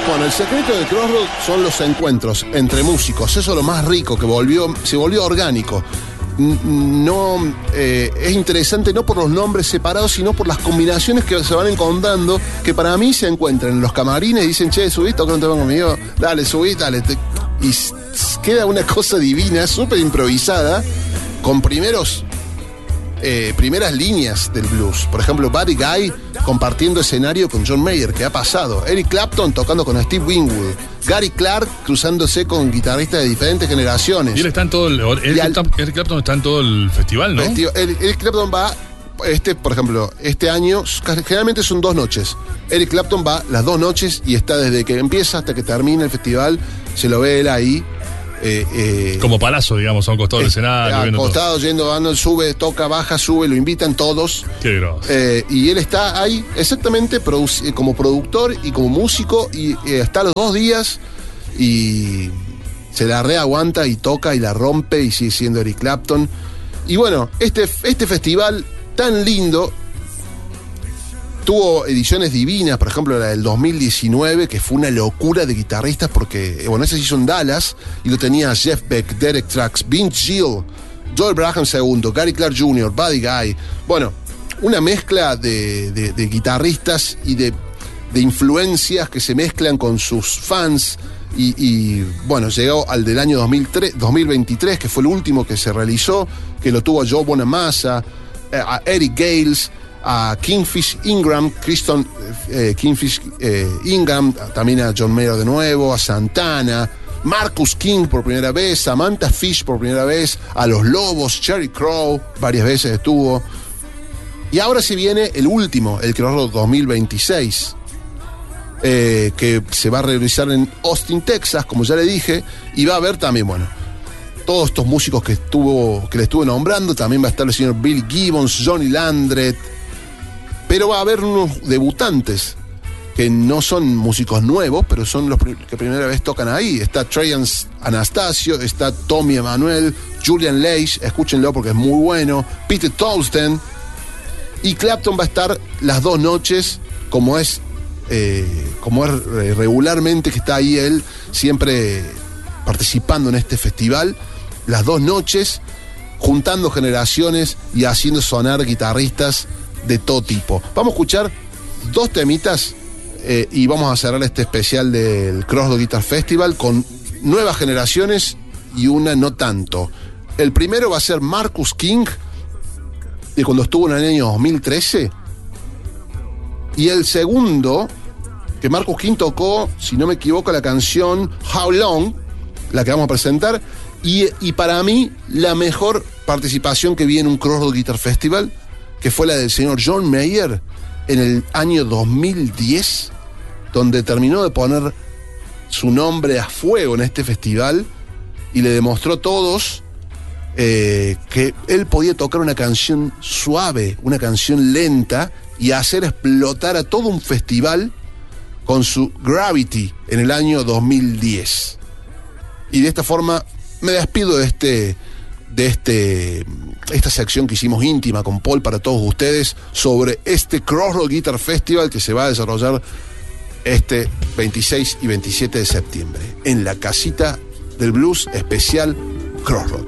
Bueno, el secreto del Crossroad son los encuentros entre músicos. Eso es lo más rico, que se volvió orgánico. No es interesante no por los nombres separados, sino por las combinaciones que se van encontrando, que para mí se encuentran en los camarines y dicen, che, subí, toca un tema conmigo, dale, subí, dale. Y queda una cosa divina, súper improvisada, con primeras líneas del blues. Por ejemplo, Buddy Guy compartiendo escenario con John Mayer, que ha pasado. Eric Clapton tocando con Steve Winwood. Gary Clark cruzándose con guitarristas de diferentes generaciones. Y él está en todo Eric Clapton está en todo el festival, ¿no? Eric Clapton va, por ejemplo, este año, generalmente son 2 noches. Eric Clapton va las 2 noches y está desde que empieza hasta que termina el festival. Se lo ve él ahí. Como Palazzo, digamos, a un costado del escenario. Acostado, yendo, dando, sube, toca, baja, sube, lo invitan todos. Qué grosso. Y él está ahí exactamente como productor y como músico, y está los 2 días y se la reaguanta y toca y la rompe y sigue siendo Eric Clapton. Y bueno, este festival tan lindo tuvo ediciones divinas, por ejemplo la del 2019, que fue una locura de guitarristas, porque, bueno, ese se hizo en Dallas, y lo tenía Jeff Beck, Derek Trucks, Vince Gill, Joel Braham II, Gary Clark Jr., Buddy Guy. Bueno, una mezcla de guitarristas y de influencias que se mezclan con sus fans, y bueno, llegó al del año 2023, que fue el último que se realizó, que lo tuvo a Joe Bonamassa, a Eric Gales, a Kingfish Ingram, Kingfish Ingram, también a John Mayer de nuevo, a Santana, Marcus King por primera vez, Samantha Fish por primera vez, a Los Lobos, Sheryl Crow, varias veces estuvo. Y ahora se viene el último, el Crossroads 2026, que se va a realizar en Austin, Texas, como ya le dije, y va a haber también, bueno, todos estos músicos que le estuve nombrando. También va a estar el señor Bill Gibbons, Johnny Landreth. Pero va a haber unos debutantes que no son músicos nuevos, pero son los que primera vez tocan ahí. Está Trey Anastasio, está Tommy Emmanuel, Julian Leish, escúchenlo porque es muy bueno, Peter Tollefson, y Clapton va a estar las 2 noches, como es regularmente, que está ahí él, siempre participando en este festival, las 2 noches, juntando generaciones y haciendo sonar guitarristas de todo tipo. Vamos a escuchar 2 temitas y vamos a cerrar este especial del Crossroads Guitar Festival con nuevas generaciones y una no tanto. El primero va a ser Marcus King, de cuando estuvo en el año 2013. Y el segundo, que Marcus King tocó, si no me equivoco, la canción How Long, la que vamos a presentar. Y para mí, la mejor participación que vi en un Crossroads Guitar Festival, que fue la del señor John Mayer en el año 2010, donde terminó de poner su nombre a fuego en este festival y le demostró a todos que él podía tocar una canción suave, una canción lenta, y hacer explotar a todo un festival con su Gravity en el año 2010. Y de esta forma me despido de esta sección que hicimos íntima con Paul para todos ustedes sobre este Crossroads Guitar Festival que se va a desarrollar este 26 y 27 de septiembre en la casita del blues especial Crossroads.